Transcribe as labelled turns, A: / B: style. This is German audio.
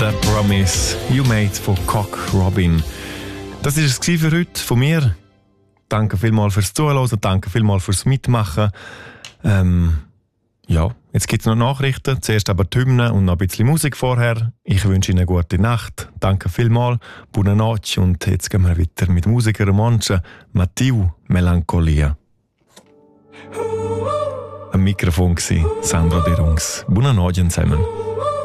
A: Promise You Made von Cock Robin. Das war es für heute von mir. Danke vielmals fürs Zuhören, danke vielmals fürs Mitmachen. Ja, jetzt gibt es noch Nachrichten, zuerst aber die Hymne und noch ein bisschen Musik vorher. Ich wünsche Ihnen eine gute Nacht. Danke vielmals, buona notte und jetzt gehen wir weiter mit Musiker Romancia, Matthieu Melancholia. Am Mikrofon war Sandra Derungs. Buona notte zusammen.